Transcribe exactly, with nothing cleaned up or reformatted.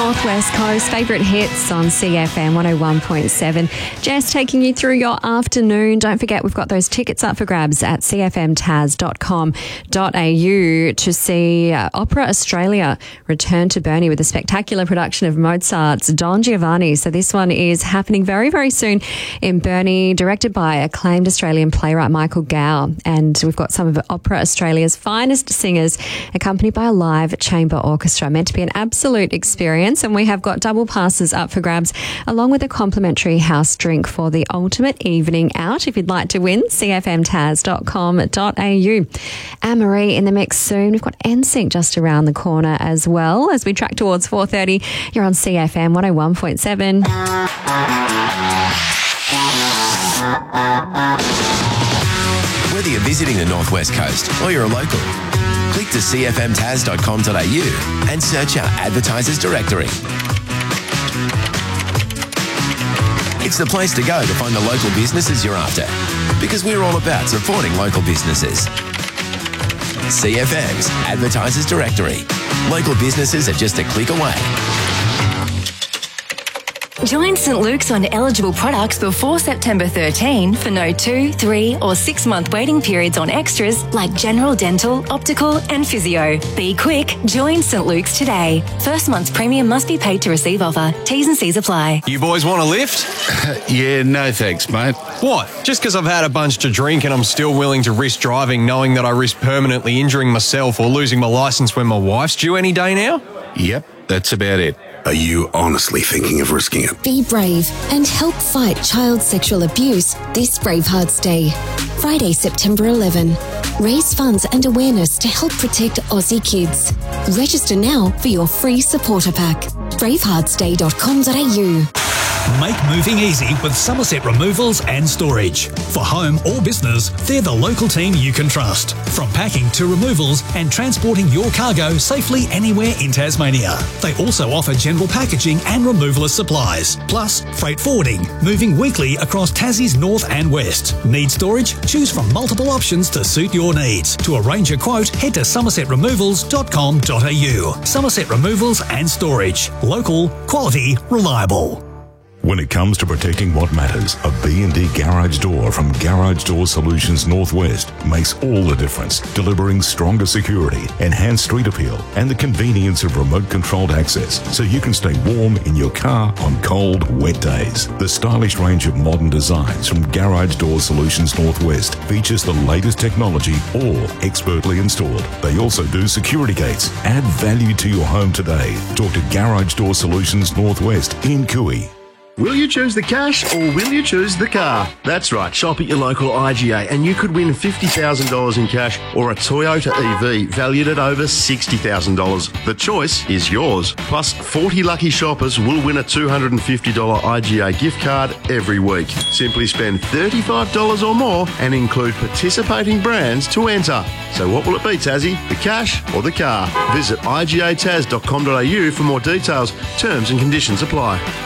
Northwest Coast, favourite hits on C F M one oh one point seven. Jess taking you through your afternoon. Don't forget, we've got those tickets up for grabs at c f m taz dot com dot a u to see uh, Opera Australia return to Burnie with a spectacular production of Mozart's Don Giovanni. So this one is happening very, very soon in Burnie, directed by acclaimed Australian playwright Michael Gow. And we've got some of Opera Australia's finest singers accompanied by a live chamber orchestra. Meant to be an absolute experience, and we have got double passes up for grabs along with a complimentary house drink for the ultimate evening out. If you'd like to win, c f m taz dot com dot a u. Anne-Marie in the mix soon. We've got N Sync just around the corner as well as we track towards four thirty. You're on C F M one oh one point seven. Whether you're visiting the Northwest Coast or you're a local, click to c f m taz dot com dot a u and search our advertisers directory. It's the place to go to find the local businesses you're after, because we're all about supporting local businesses. C F M's Advertisers Directory. Local businesses are just a click away. Join St Luke's on eligible products before September thirteenth for no two, three or six month waiting periods on extras like general dental, optical and physio. Be quick, join St Luke's today. First month's premium must be paid to receive offer. T's and C's apply. You boys want a lift? Yeah, no thanks, mate. What? Just because I've had a bunch to drink and I'm still willing to risk driving knowing that I risk permanently injuring myself or losing my licence when my wife's due any day now? Yep, that's about it. Are you honestly thinking of risking it? Be brave and help fight child sexual abuse this Bravehearts Day. Friday, September eleventh. Raise funds and awareness to help protect Aussie kids. Register now for your free supporter pack. bravehearts day dot com dot a u. Make moving easy with Somerset Removals and Storage. For home or business, they're the local team you can trust. From packing to removals and transporting your cargo safely anywhere in Tasmania. They also offer general packaging and removal of supplies, plus freight forwarding, moving weekly across Tassie's north and west. Need storage? Choose from multiple options to suit your needs. To arrange a quote, head to somerset removals dot com dot a u. Somerset Removals and Storage. Local, quality, reliable. When it comes to protecting what matters, a B and D garage door from Garage Door Solutions Northwest makes all the difference, delivering stronger security, enhanced street appeal, and the convenience of remote-controlled access so you can stay warm in your car on cold, wet days. The stylish range of modern designs from Garage Door Solutions Northwest features the latest technology, all expertly installed. They also do security gates. Add value to your home today. Talk to Garage Door Solutions Northwest in Cooey. Will you choose the cash or will you choose the car? That's right, shop at your local I G A and you could win fifty thousand dollars in cash or a Toyota E V valued at over sixty thousand dollars. The choice is yours. Plus, forty lucky shoppers will win a two hundred fifty dollars I G A gift card every week. Simply spend thirty-five dollars or more and include participating brands to enter. So what will it be, Tassie? The cash or the car? Visit i g a taz dot com dot a u for more details. Terms and conditions apply.